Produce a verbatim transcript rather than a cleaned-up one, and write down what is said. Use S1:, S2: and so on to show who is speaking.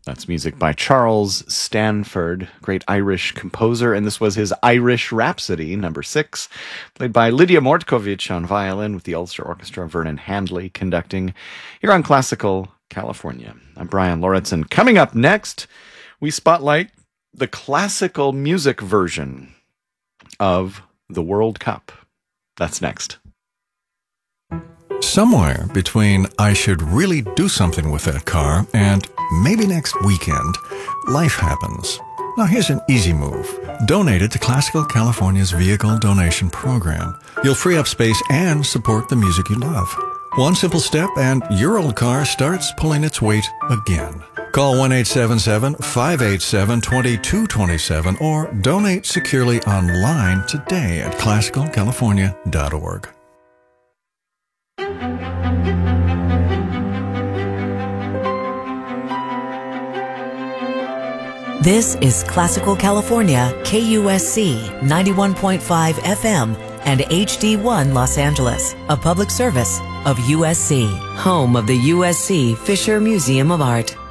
S1: That's music by Charles Stanford, great Irish composer, and this was his Irish Rhapsody, number six, played by Lydia Mortkovich on violin with the Ulster Orchestra, Vernon Handley conducting, here on Classical California. I'm Brian Lauritsen. Coming up next, we spotlight the classical music version of the World Cup. That's next.
S2: Somewhere between I should really do something with that car and maybe next weekend, life happens. Now here's an easy move. Donate it to Classical California's Vehicle Donation Program. You'll free up space and support the music you love. One simple step and your old car starts pulling its weight again. Call one eight seven seven, five eight seven, two two two seven or donate securely online today at classical california dot org.
S3: This is Classical California, K U S C ninety-one point five F M and H D one Los Angeles, a public service of U S C, home of the U S C Fisher Museum of Art.